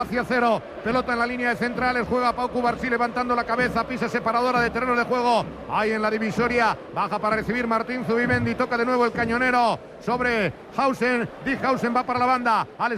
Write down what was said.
Hacia cero, pelota en la línea de centrales, juega Pau Cubarsí levantando la cabeza, pisa separadora de terreno de juego, ahí en la divisoria, baja para recibir Martín Zubimendi, toca de nuevo el cañonero sobre Hausen, Dijhausen va para la banda, Alex